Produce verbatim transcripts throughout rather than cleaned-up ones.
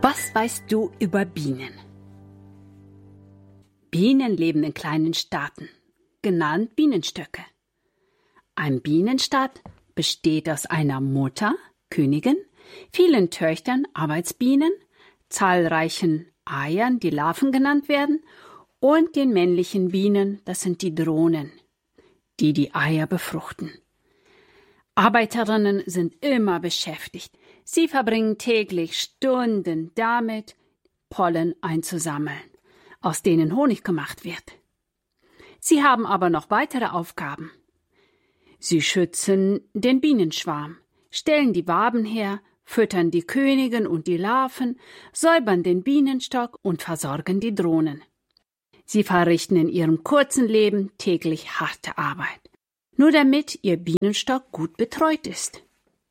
Was weißt du über Bienen? Bienen leben in kleinen Staaten, genannt Bienenstöcke. Ein Bienenstaat besteht aus einer Mutter, Königin, vielen Töchtern, Arbeitsbienen, zahlreichen Eiern, die Larven genannt werden, und den männlichen Bienen, das sind die Drohnen, die die Eier befruchten. Arbeiterinnen sind immer beschäftigt. Sie verbringen täglich Stunden damit, Pollen einzusammeln, aus denen Honig gemacht wird. Sie haben aber noch weitere Aufgaben. Sie schützen den Bienenschwarm, stellen die Waben her, füttern die Königin und die Larven, säubern den Bienenstock und versorgen die Drohnen. Sie verrichten in ihrem kurzen Leben täglich harte Arbeit, nur damit ihr Bienenstock gut betreut ist.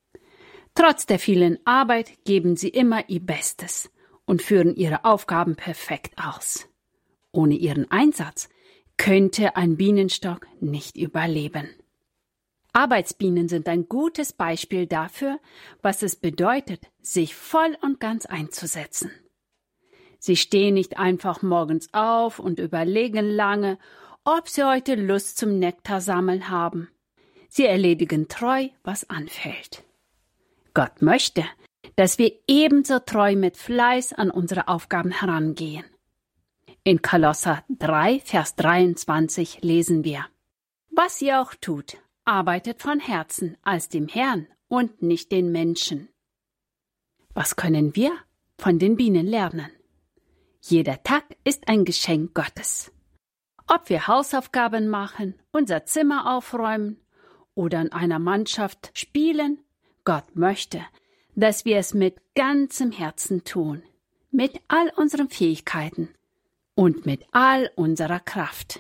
Trotz der vielen Arbeit geben sie immer ihr Bestes und führen ihre Aufgaben perfekt aus. Ohne ihren Einsatz könnte ein Bienenstock nicht überleben. Arbeitsbienen sind ein gutes Beispiel dafür, was es bedeutet, sich voll und ganz einzusetzen. Sie stehen nicht einfach morgens auf und überlegen lange, ob sie heute Lust zum Nektarsammeln haben. Sie erledigen treu, was anfällt. Gott möchte, dass wir ebenso treu mit Fleiß an unsere Aufgaben herangehen. In Kolosser drei, Vers dreiundzwanzig lesen wir: Was ihr auch tut, arbeitet von Herzen als dem Herrn und nicht den Menschen. Was können wir von den Bienen lernen? Jeder Tag ist ein Geschenk Gottes. Ob wir Hausaufgaben machen, unser Zimmer aufräumen oder in einer Mannschaft spielen, Gott möchte, dass wir es mit ganzem Herzen tun, mit all unseren Fähigkeiten und mit all unserer Kraft.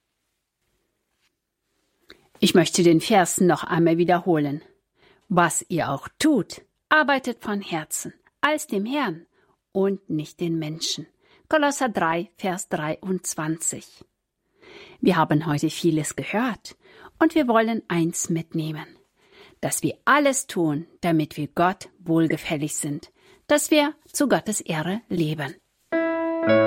Ich möchte den Vers noch einmal wiederholen. Was ihr auch tut, arbeitet von Herzen, als dem Herrn und nicht den Menschen. Kolosser drei, Vers dreiundzwanzig. Wir haben heute vieles gehört und wir wollen eins mitnehmen, dass wir alles tun, damit wir Gott wohlgefällig sind, dass wir zu Gottes Ehre leben.